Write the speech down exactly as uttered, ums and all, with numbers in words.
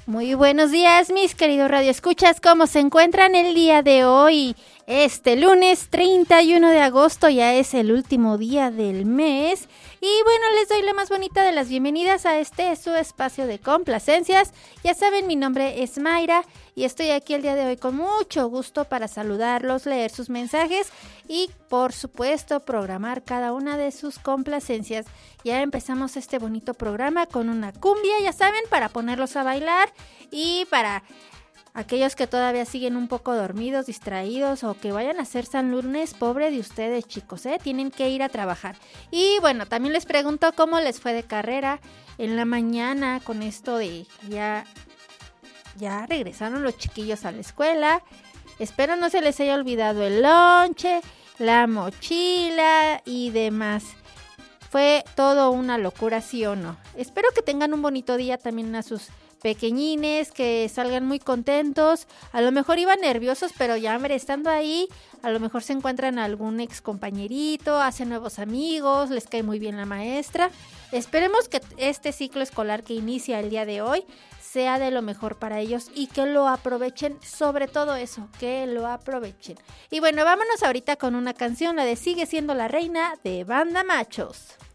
Muy buenos días, mis queridos radioescuchas. ¿Cómo se encuentran el día de hoy? Este lunes treinta y uno de agosto ya es el último día del mes. Y bueno, les doy la más bonita de las bienvenidas a este su espacio de complacencias. Ya saben, mi nombre es Mayra y estoy aquí el día de hoy con mucho gusto para saludarlos, leer sus mensajes y, por supuesto, programar cada una de sus complacencias. Ya empezamos este bonito programa con una cumbia, ya saben, para ponerlos a bailar y para aquellos que todavía siguen un poco dormidos, distraídos o que vayan a hacer San Lunes, pobre de ustedes, chicos, ¿eh? Tienen que ir a trabajar. Y bueno, también les pregunto cómo les fue de carrera en la mañana con esto de ya, ya regresaron los chiquillos a la escuela. Espero no se les haya olvidado el lonche, la mochila y demás. Fue todo una locura, ¿sí o no? Espero que tengan un bonito día también a sus pequeñines, que salgan muy contentos. A lo mejor iban nerviosos, pero ya, hombre, estando ahí, a lo mejor se encuentran algún ex compañerito, hacen nuevos amigos, les cae muy bien la maestra. Esperemos que este ciclo escolar que inicia el día de hoy sea de lo mejor para ellos y que lo aprovechen, sobre todo eso, que lo aprovechen. Y bueno, vámonos ahorita con una canción, la de Sigue siendo la reina de Banda Machos.